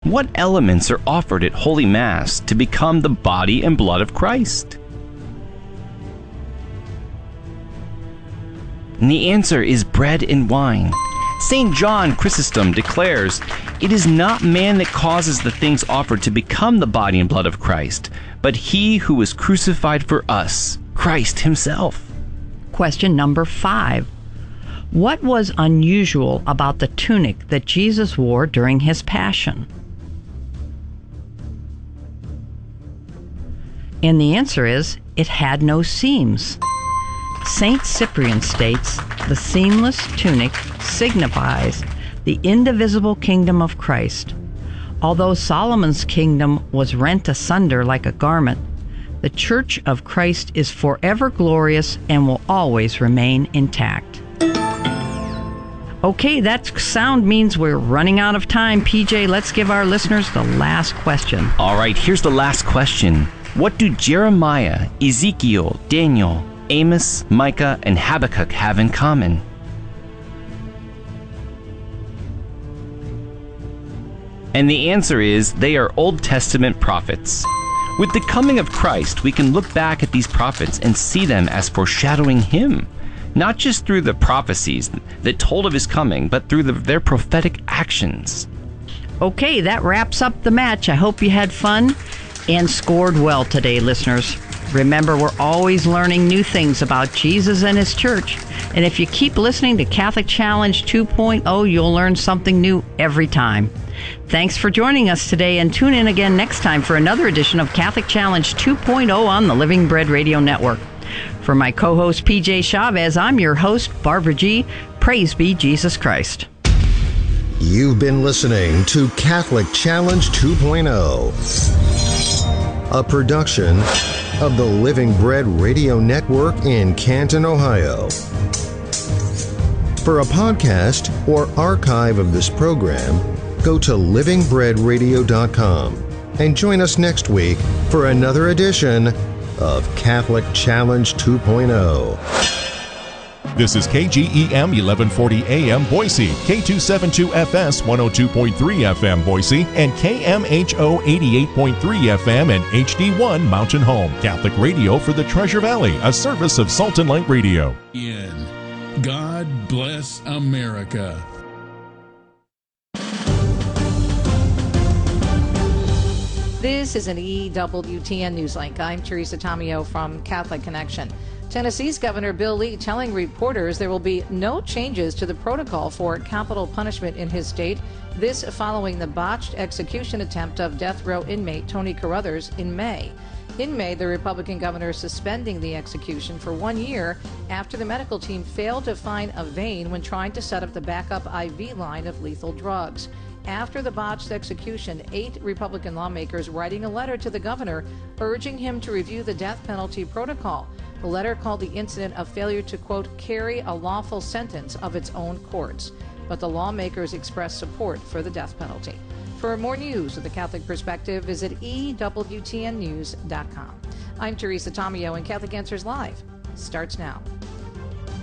What elements are offered at Holy Mass to become the body and blood of Christ? And the answer is bread and wine. St. John Chrysostom declares, "It is not man that causes the things offered to become the body and blood of Christ, but he who was crucified for us, Christ himself." Question number 5. What was unusual about the tunic that Jesus wore during his passion? And the answer is, it had no seams. St. Cyprian states, the seamless tunic signifies the indivisible kingdom of Christ. Although Solomon's kingdom was rent asunder like a garment, the Church of Christ is forever glorious and will always remain intact. Okay, that sound means we're running out of time. PJ, let's give our listeners the last question. All right, here's the last question. What do Jeremiah, Ezekiel, Daniel, Amos, Micah, and Habakkuk have in common? And the answer is, they are Old Testament prophets. With the coming of Christ, we can look back at these prophets and see them as foreshadowing him, not just through the prophecies that told of his coming, but through their prophetic actions. Okay, that wraps up the match. I hope you had fun and scored well today, listeners. Remember, we're always learning new things about Jesus and his church. And if you keep listening to Catholic Challenge 2.0, you'll learn something new every time. Thanks for joining us today, and tune in again next time for another edition of Catholic Challenge 2.0 on the Living Bread Radio Network. For my co-host PJ Chavez, I'm your host, Barbara G. Praise be Jesus Christ. You've been listening to Catholic Challenge 2.0, a production of the Living Bread Radio Network in Canton, Ohio. For a podcast or archive of this program, go to livingbreadradio.com and join us next week for another edition of Catholic Challenge 2.0. This is KGEM 1140 AM Boise, K272FS 102.3 FM Boise, and KMHO 88.3 FM and HD1 Mountain Home. Catholic radio for the Treasure Valley, a service of Salt and Light Radio. God bless America. This is an EWTN Newslink. I'm Teresa Tomeo from Catholic Connection. Tennessee's Governor Bill Lee telling reporters there will be no changes to the protocol for capital punishment in his state. This following the botched execution attempt of death row inmate Tony Carruthers in May. In May, the Republican governor suspending the execution for 1 year after the medical team failed to find a vein when trying to set up the backup IV line of lethal drugs. After the botched execution, 8 Republican lawmakers writing a letter to the governor urging him to review the death penalty protocol. The letter called the incident a failure to, quote, carry a lawful sentence of its own courts. But the lawmakers expressed support for the death penalty. For more news with the Catholic perspective, visit EWTNnews.com. I'm Teresa Tomeo, and Catholic Answers Live starts now.